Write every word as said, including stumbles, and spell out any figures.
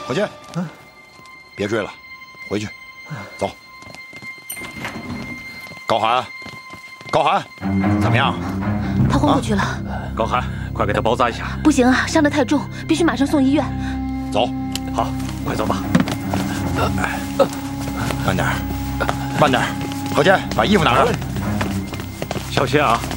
何健，别追了，回去，走。高寒，高寒，怎么样？ 他昏过去了。 高寒，快给他包扎一下。 不行啊，伤得太重，必须马上送医院。 走， 好，快走吧。 慢点，慢点。何健，把衣服拿来。 小心啊！